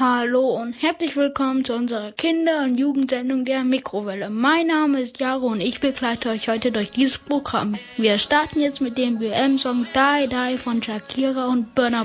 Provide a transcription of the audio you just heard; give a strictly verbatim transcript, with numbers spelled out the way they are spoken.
Hallo und herzlich willkommen zu unserer Kinder- und Jugendsendung der Mikrowelle. Mein Name ist Jaro und ich begleite euch heute durch dieses Programm. Wir starten jetzt mit dem W M-Song Die Die von Shakira und Burna